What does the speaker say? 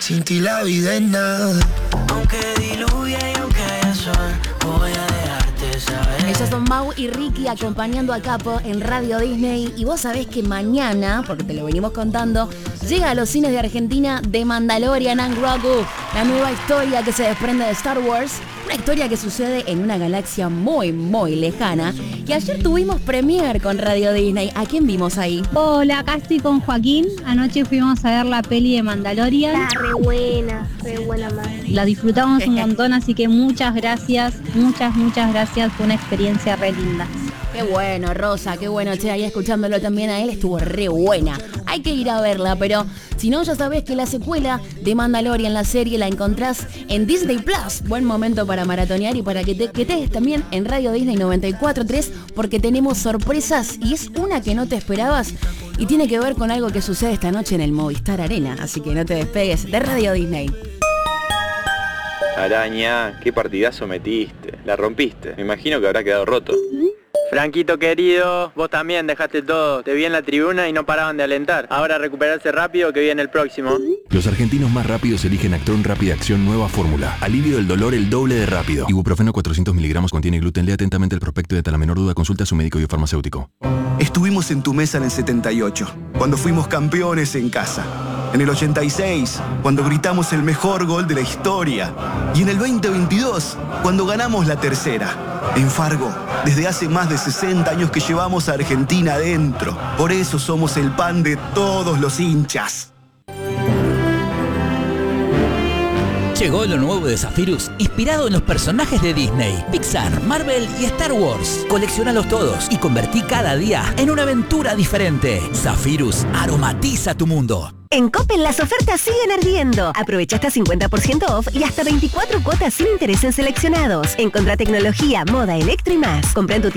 Sin ti la vida es nada. Aunque diluya y aunque haya sol, voy a dejarte saber. Ellos son Mau y Ricky acompañando a Capo en Radio Disney. Y vos sabés que mañana, porque te lo venimos contando, llega a los cines de Argentina The Mandalorian and Grogu, la nueva historia que se desprende de Star Wars. Una historia que sucede en una galaxia muy, muy lejana. Y ayer tuvimos premiere con Radio Disney. ¿A quién vimos ahí? Hola, acá estoy con Joaquín. Anoche fuimos a ver la peli de Mandalorian. Está re buena madre. La disfrutamos un montón, así que muchas gracias. Muchas gracias. Fue una experiencia re linda. Qué bueno, Rosa, qué bueno. Che, ahí escuchándolo también a él, estuvo re buena. Hay que ir a verla, pero si no, ya sabés que la secuela de Mandalorian, la serie, la encontrás en Disney Plus. Buen momento para maratonear y para que te quedes también en Radio Disney 94.3, porque tenemos sorpresas y es una que no te esperabas y tiene que ver con algo que sucede esta noche en el Movistar Arena. Así que no te despegues de Radio Disney. Araña, qué partidazo metiste. La rompiste. Me imagino que habrá quedado roto. Franquito querido, vos también dejaste todo. Te vi en la tribuna y no paraban de alentar. Ahora recuperarse rápido que viene el próximo. Los argentinos más rápidos eligen Actron Rápida Acción Nueva Fórmula. Alivio del dolor el doble de rápido. Ibuprofeno 400 miligramos contiene gluten. Lea atentamente el prospecto y ante la menor duda consulta a su médico biofarmacéutico. Estuvimos en tu mesa en el 78, cuando fuimos campeones en casa. En el 86, cuando gritamos el mejor gol de la historia. Y en el 2022, cuando ganamos la tercera. En Fargo, desde hace más de 60 años que llevamos a Argentina adentro. Por eso somos el pan de todos los hinchas. Llegó lo nuevo de Zephyrus, inspirado en los personajes de Disney, Pixar, Marvel y Star Wars. Colecciónalos todos y convertí cada día en una aventura diferente. Zephyrus aromatiza tu mundo. En Coppel las ofertas siguen ardiendo. Aprovecha hasta 50% off y hasta 24 cuotas sin interés en seleccionados. Encontrá tecnología, moda, electro y más. Comprá en tu tienda